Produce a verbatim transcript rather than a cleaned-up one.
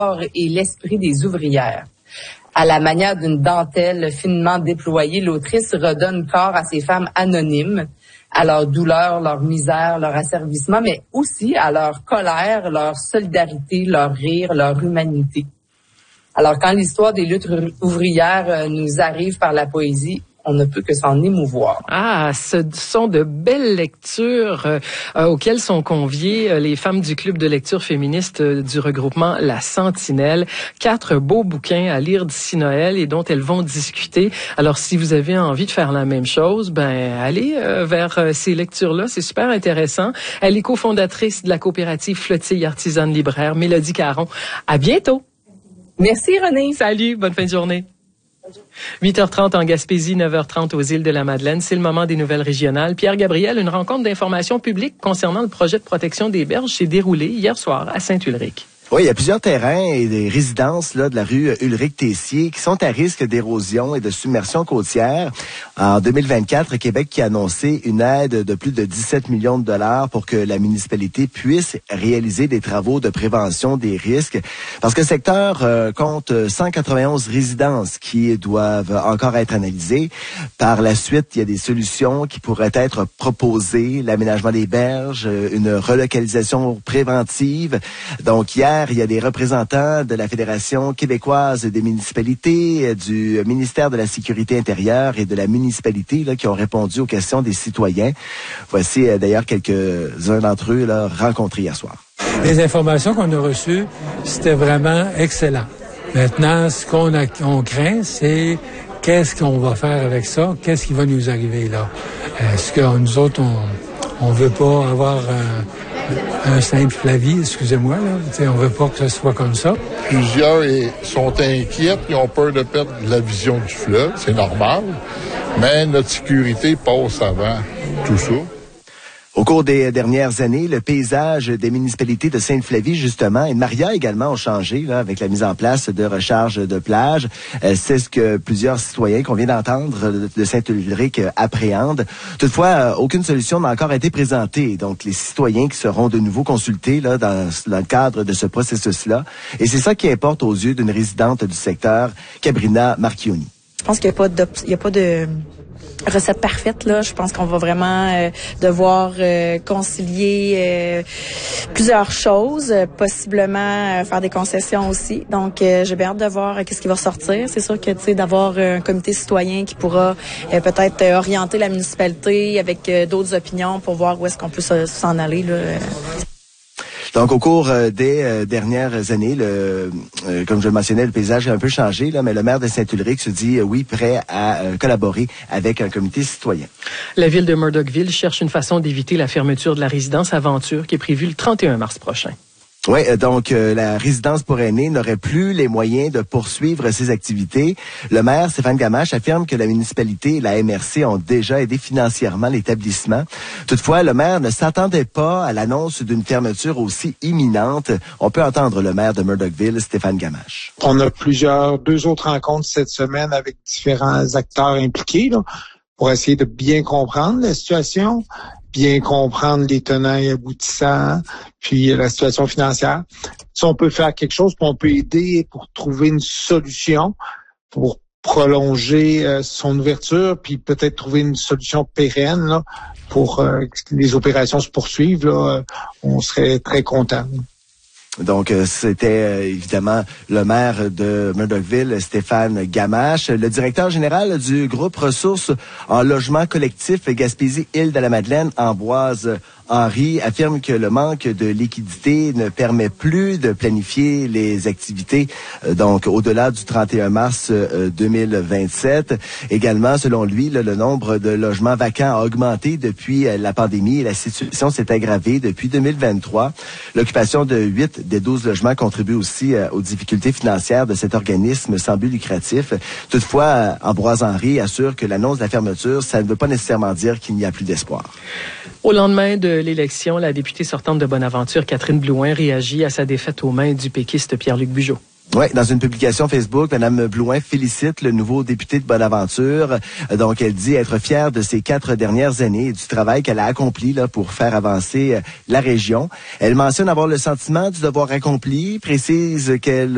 et l'esprit des ouvrières. À la manière d'une dentelle finement déployée, l'autrice redonne corps à ces femmes anonymes, à leur douleur, leur misère, leur asservissement, mais aussi à leur colère, leur solidarité, leur rire, leur humanité. Alors, quand l'histoire des luttes ouvrières nous arrive par la poésie, on ne peut que s'en émouvoir. Ah, ce sont de belles lectures euh, auxquelles sont conviées euh, les femmes du club de lecture féministe euh, du regroupement La Sentinelle. Quatre beaux bouquins à lire d'ici Noël et dont elles vont discuter. Alors, si vous avez envie de faire la même chose, ben allez euh, vers euh, ces lectures-là. C'est super intéressant. Elle est cofondatrice de la coopérative Flottille Artisane Libraire, Mélodie Caron. À bientôt. Merci, René. Salut, bonne fin de journée. huit heures trente en Gaspésie, neuf heures trente aux îles de la Madeleine. C'est le moment des nouvelles régionales. Pierre Gabriel, une rencontre d'information publique concernant le projet de protection des berges s'est déroulée hier soir à Saint-Ulrich. Oui, il y a plusieurs terrains et des résidences là de la rue Ulrich-Tessier qui sont à risque d'érosion et de submersion côtière. En deux mille vingt-quatre, Québec qui a annoncé une aide de plus de dix-sept millions de dollars pour que la municipalité puisse réaliser des travaux de prévention des risques. Parce que le secteur euh, compte cent quatre-vingt-onze résidences qui doivent encore être analysées. Par la suite, il y a des solutions qui pourraient être proposées, l'aménagement des berges, une relocalisation préventive. Donc hier, il y a des représentants de la Fédération québécoise des municipalités, du ministère de la Sécurité intérieure et de la municipalité là, qui ont répondu aux questions des citoyens. Voici euh, d'ailleurs quelques-uns d'entre eux là, rencontrés hier soir. Les informations qu'on a reçues, c'était vraiment excellent. Maintenant, ce qu'on a, on craint, c'est qu'est-ce qu'on va faire avec ça? Qu'est-ce qui va nous arriver là? Est-ce que nous autres, on on veut pas avoir... Euh, un Sainte-Flavie, excusez-moi, là. T'sais, on veut pas que ce soit comme ça. Plusieurs sont inquiets, ils ont peur de perdre la vision du fleuve, c'est normal, mais notre sécurité passe avant tout ça. Au cours des dernières années, le paysage des municipalités de Sainte-Flavie, justement, et de Maria également ont changé là, avec la mise en place de recharges de plage. Euh, c'est ce que plusieurs citoyens qu'on vient d'entendre de Saint-Ulrich appréhendent. Toutefois, euh, aucune solution n'a encore été présentée. Donc, les citoyens qui seront de nouveau consultés là, dans, dans le cadre de ce processus-là. Et c'est ça qui importe aux yeux d'une résidente du secteur, Cabrina Marchioni. Je pense qu'il n'y a pas de... Il y a pas de... recette parfaite là, je pense qu'on va vraiment euh, devoir euh, concilier euh, plusieurs choses, euh, possiblement euh, faire des concessions aussi. Donc euh, j'ai bien hâte de voir euh, qu'est-ce qui va ressortir. C'est sûr que tu sais d'avoir euh, un comité citoyen qui pourra euh, peut-être euh, orienter la municipalité avec euh, d'autres opinions pour voir où est-ce qu'on peut s'en aller là. Donc, au cours euh, des euh, dernières années, le, euh, comme je le mentionnais, le paysage a un peu changé, là, mais le maire de Saint-Ulrich se dit, euh, oui, prêt à euh, collaborer avec un comité citoyen. La ville de Murdochville cherche une façon d'éviter la fermeture de la résidence Aventure qui est prévue le trente et un mars prochain. Oui, donc euh, la résidence pour aînés n'aurait plus les moyens de poursuivre ses activités. Le maire, Stéphane Gamache, affirme que la municipalité et la M R C ont déjà aidé financièrement l'établissement. Toutefois, le maire ne s'attendait pas à l'annonce d'une fermeture aussi imminente. On peut entendre le maire de Murdochville, Stéphane Gamache. On a plusieurs, deux autres rencontres cette semaine avec différents acteurs impliqués là, pour essayer de bien comprendre la situation, bien comprendre les tenants et aboutissants, puis la situation financière. Si on peut faire quelque chose, puis on peut aider pour trouver une solution, pour prolonger euh, son ouverture, puis peut-être trouver une solution pérenne là, pour euh, que les opérations se poursuivent, là, euh, on serait très contents. Donc, euh, c'était euh, évidemment le maire de Murdochville, Stéphane Gamache. Le directeur général du groupe Ressources en logement collectif Gaspésie-Île-de-la-Madeleine, Ambroise Henry, affirme que le manque de liquidité ne permet plus de planifier les activités, euh, donc au-delà du trente et un mars euh, deux mille vingt-sept. Également, selon lui, le, le nombre de logements vacants a augmenté depuis euh, la pandémie et la situation s'est aggravée depuis deux mille vingt-trois. L'occupation de huit des douze logements contribue aussi euh, aux difficultés financières de cet organisme sans but lucratif. Toutefois, euh, Ambroise Henry assure que l'annonce de la fermeture, ça ne veut pas nécessairement dire qu'il n'y a plus d'espoir. Au lendemain de l'élection, la députée sortante de Bonaventure, Catherine Blouin, réagit à sa défaite aux mains du péquiste Pierre-Luc Bugeaud. Oui, dans une publication Facebook, Mme Blouin félicite le nouveau député de Bonaventure. Donc, elle dit être fière de ses quatre dernières années et du travail qu'elle a accompli là pour faire avancer la région. Elle mentionne avoir le sentiment du devoir accompli, précise qu'elle